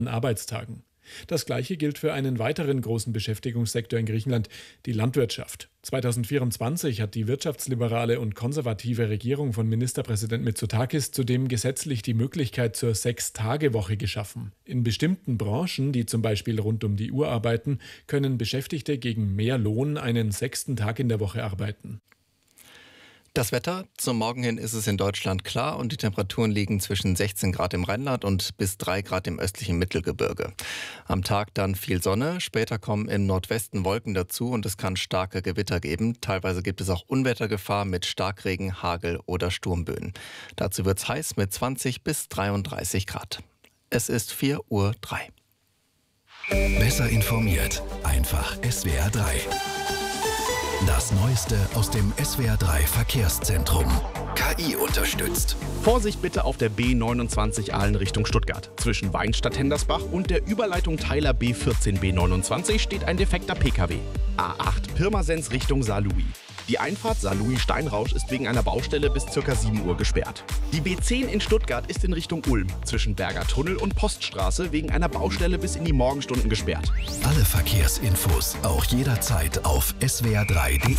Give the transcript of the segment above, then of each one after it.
Arbeitstagen. Das Gleiche gilt für einen weiteren großen Beschäftigungssektor in Griechenland, die Landwirtschaft. 2024 hat die wirtschaftsliberale und konservative Regierung von Ministerpräsident Mitsotakis zudem gesetzlich die Möglichkeit zur 6-Tage-Woche geschaffen. In bestimmten Branchen, die zum Beispiel rund um die Uhr arbeiten, können Beschäftigte gegen mehr Lohn einen 6. Tag in der Woche arbeiten. Das Wetter, zum Morgen hin ist es in Deutschland klar und die Temperaturen liegen zwischen 16 Grad im Rheinland und bis 3 Grad im östlichen Mittelgebirge. Am Tag dann viel Sonne, später kommen im Nordwesten Wolken dazu und es kann starke Gewitter geben. Teilweise gibt es auch Unwettergefahr mit Starkregen, Hagel oder Sturmböen. Dazu wird es heiß mit 20 bis 33 Grad. Es ist 4:03 Uhr. Besser informiert, einfach SWR 3. Das Neueste aus dem SWR 3 Verkehrszentrum. KI unterstützt. Vorsicht bitte auf der B29 Aalen Richtung Stuttgart. Zwischen Weinstadt-Hendersbach und der Überleitung Teiler B14 B29 steht ein defekter PKW. A8 Pirmasens Richtung Saarlouis. Die Einfahrt Saarlouis-Steinrausch ist wegen einer Baustelle bis ca. 7 Uhr gesperrt. Die B10 in Stuttgart ist in Richtung Ulm zwischen Berger Tunnel und Poststraße wegen einer Baustelle bis in die Morgenstunden gesperrt. Alle Verkehrsinfos auch jederzeit auf swr3.de.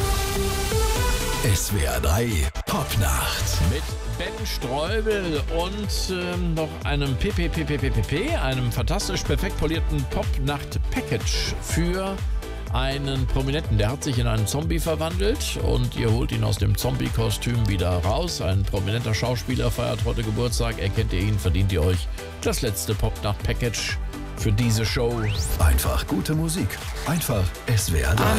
SWR 3 Popnacht. Mit Ben Streubel und noch einem einem fantastisch perfekt polierten Popnacht-Package für einen Prominenten. Der hat sich in einen Zombie verwandelt und ihr holt ihn aus dem Zombie-Kostüm wieder raus. Ein prominenter Schauspieler feiert heute Geburtstag. Erkennt ihr ihn, verdient ihr euch das letzte Popnacht-Package für diese Show. Einfach gute Musik. Einfach SWR 3.